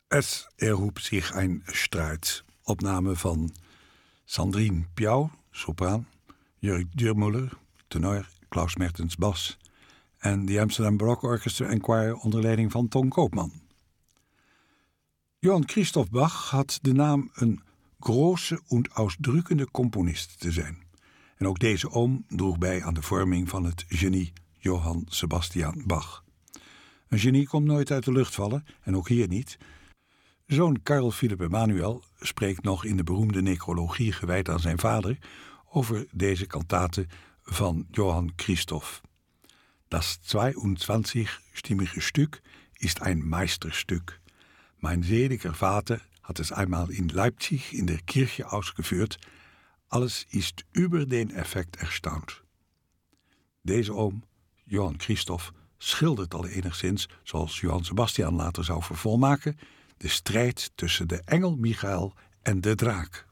Es erhob sich ein Streit. Opname van Sandrine Piau, sopraan, Jurk Dürmuller, tenor, Klaus Mertens, bas en de Amsterdam Baroque Orchestra and Choir onder leiding van Ton Koopman. Johann Christoph Bach had de naam een große und ausdrückende componist te zijn. En ook deze oom droeg bij aan de vorming van het genie Johann Sebastian Bach. Een genie komt nooit uit de lucht vallen, en ook hier niet. Zoon Karl Philipp Emanuel spreekt nog in de beroemde necrologie gewijd aan zijn vader over deze kantate van Johann Christoph. Das 22-stimmige Stück ist ein Meisterstück. Mein seliger Vater hat es einmal in Leipzig in der Kirche ausgeführt. Alles ist über den Effekt erstaunt. Deze oom, Johann Christoph, schildert al enigszins, zoals Johann Sebastian later zou vervolmaken, de strijd tussen de engel Michael en de draak.